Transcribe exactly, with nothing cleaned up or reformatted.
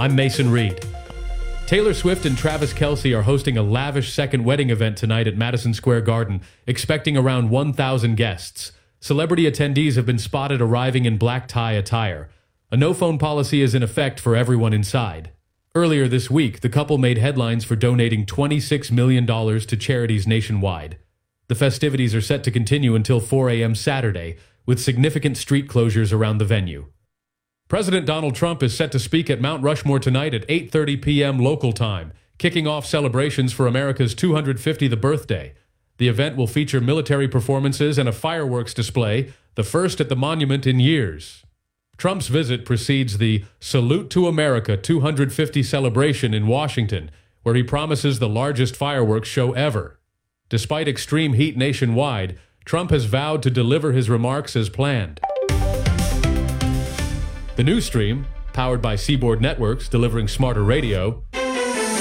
I'm Mason Reed. Taylor Swift and Travis Kelce are hosting a lavish second wedding event tonight at Madison Square Garden, expecting around one thousand guests. Celebrity attendees have been spotted arriving in black tie attire. A no-phone policy is in effect for everyone inside. Earlier this week, the couple made headlines for donating twenty-six million dollars to charities nationwide. The festivities are set to continue until four a.m. Saturday, with significant street closures around the venue. President Donald Trump is set to speak at Mount Rushmore tonight at eight thirty p.m. local time, kicking off celebrations for America's two hundred fiftieth birthday. The event will feature military performances and a fireworks display, the first at the monument in years. Trump's visit precedes the Salute to America two hundred fifty celebration in Washington, where he promises the largest fireworks show ever. Despite extreme heat nationwide, Trump has vowed to deliver his remarks as planned. The news stream, powered by Seaboard Networks, delivering smarter radio,